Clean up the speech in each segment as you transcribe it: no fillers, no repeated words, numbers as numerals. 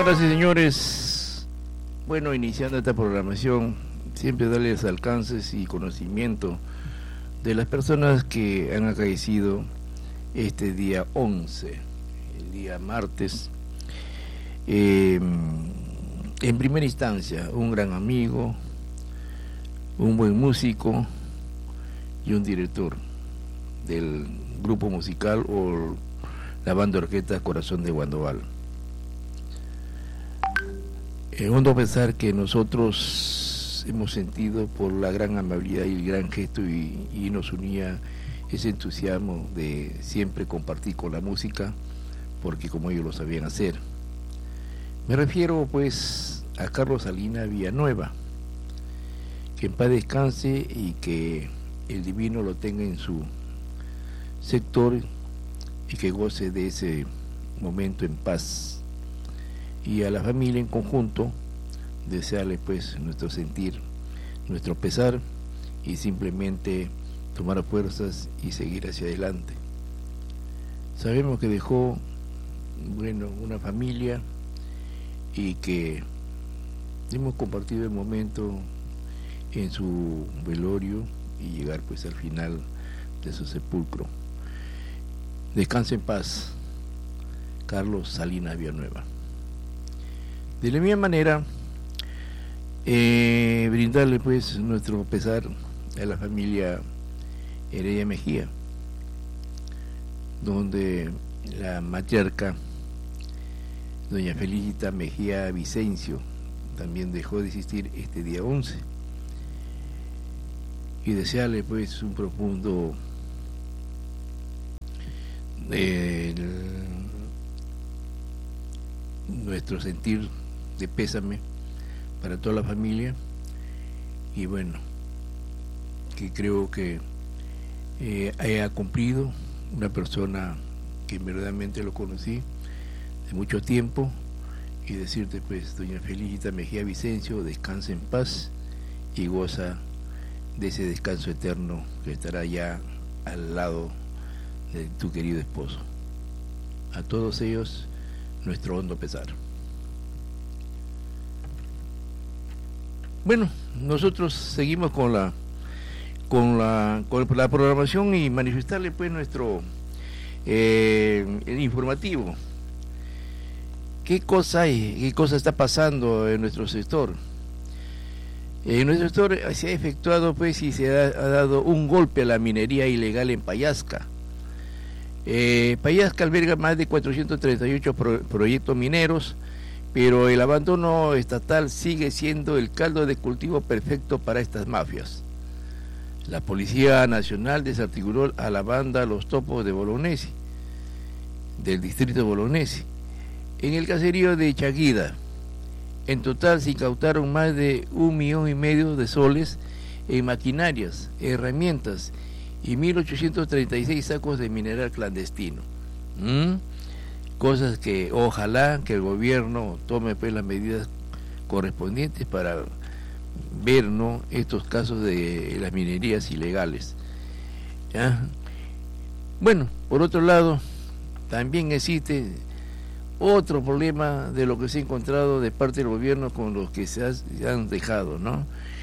Señoras y señores, bueno, iniciando esta programación, siempre darles alcances y conocimiento de las personas que han acaecido este día 11, el día martes. En primera instancia, un gran amigo, un buen músico y un director del grupo musical o la banda orquesta Corazón de Guandoval. Hondo pesar que nosotros hemos sentido por la gran amabilidad y el gran gesto y nos unía ese entusiasmo de siempre compartir con la música, porque como ellos lo sabían hacer. Me refiero pues a Carlos Salinas Villanueva, que en paz descanse y que el divino lo tenga en su sector y que goce de ese momento en paz. Y a la familia en conjunto desearle pues nuestro sentir, nuestro pesar y simplemente tomar fuerzas y seguir hacia adelante. Sabemos que dejó una familia y que hemos compartido el momento en su velorio y llegar pues al final de su sepulcro. Descanse en paz, Carlos Salinas Villanueva. De la misma manera, brindarle pues nuestro pesar a la familia Heredia Mejía, donde la matriarca doña Felicita Mejía Vicencio también dejó de existir este día 11, y desearle pues un profundo nuestro sentir de pésame para toda la familia, y bueno, que creo que haya cumplido, una persona que verdaderamente lo conocí de mucho tiempo, y decirte pues doña Felicita Mejía Vicencio, descansa en paz y goza de ese descanso eterno que estará ya al lado de tu querido esposo. A todos ellos nuestro hondo pesar. Bueno, nosotros seguimos con la programación y manifestarle pues nuestro informativo. ¿Qué cosa hay? ¿Qué cosa está pasando en nuestro sector? En nuestro sector se ha efectuado pues y se ha dado un golpe a la minería ilegal en Payasca. Payasca alberga más de 438 proyectos mineros, pero el abandono estatal sigue siendo el caldo de cultivo perfecto para estas mafias. La Policía Nacional desarticuló a la banda Los Topos de Bolognesi, del distrito de Bolognesi, en el caserío de Chaguida. En total se incautaron más de 1,5 millones de soles en maquinarias, herramientas y 1.836 sacos de mineral clandestino. Cosas que ojalá que el gobierno tome pues las medidas correspondientes para ver, ¿no?, estos casos de las minerías ilegales. ¿Ya? Bueno, por otro lado, también existe otro problema de lo que se ha encontrado de parte del gobierno con los que se han dejado, ¿no?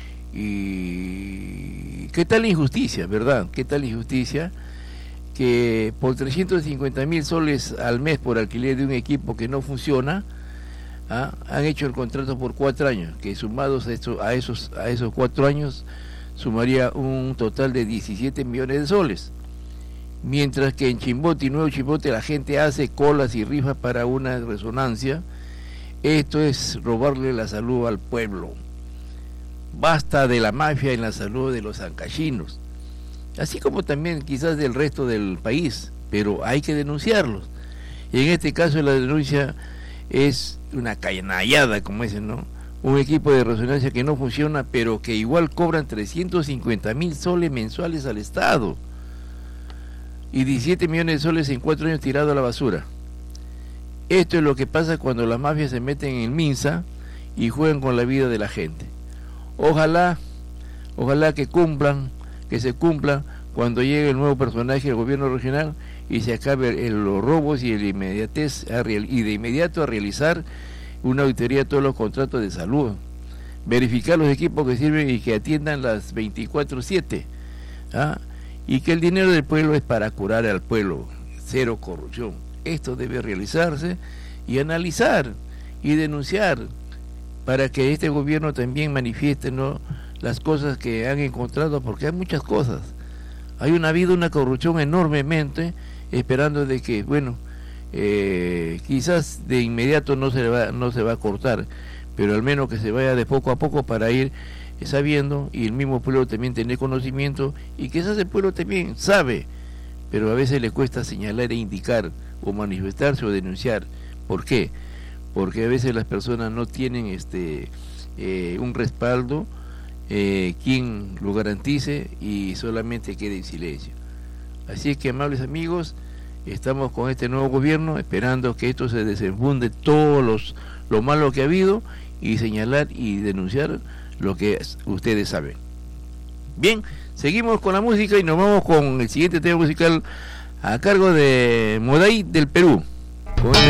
Y qué tal injusticia, ¿verdad? Qué tal injusticia que por 350.000 soles al mes por alquiler de un equipo que no funciona, han hecho el contrato por 4 años, que sumados a esos 4 años sumaría un total de 17 millones de soles. Mientras que en Chimbote y Nuevo Chimbote la gente hace colas y rifas para una resonancia. Esto es robarle la salud al pueblo. Basta de la mafia en la salud de los ancachinos, así como también quizás del resto del país, pero hay que denunciarlos. Y en este caso la denuncia es una canallada, como dicen, ¿no? Un equipo de resonancia que no funciona, pero que igual cobran 350.000 soles mensuales al Estado y 17 millones de soles en 4 años tirado a la basura. Esto es lo que pasa cuando las mafias se meten en Minsa y juegan con la vida de la gente. Ojalá que se cumpla cuando llegue el nuevo personaje del gobierno regional y se acabe los robos y de inmediato a realizar una auditoría de todos los contratos de salud, verificar los equipos que sirven y que atiendan las 24/7, ¿ah? Y que el dinero del pueblo es para curar al pueblo, cero corrupción. Esto debe realizarse y analizar y denunciar para que este gobierno también manifieste, ¿no?, las cosas que han encontrado, porque hay muchas cosas. Hay habido una corrupción enormemente, esperando de que, bueno, quizás de inmediato no se va a cortar, pero al menos que se vaya de poco a poco para ir sabiendo, y el mismo pueblo también tener conocimiento, y quizás el pueblo también sabe, pero a veces le cuesta señalar e indicar, o manifestarse o denunciar. ¿Por qué? Porque a veces las personas no tienen un respaldo, quien lo garantice, y solamente queda en silencio. Así es que, amables amigos, estamos con este nuevo gobierno esperando que esto se desenfunde todo lo malo que ha habido, y señalar y denunciar lo que ustedes saben. Bien, seguimos con la música y nos vamos con el siguiente tema musical a cargo de Moday del Perú.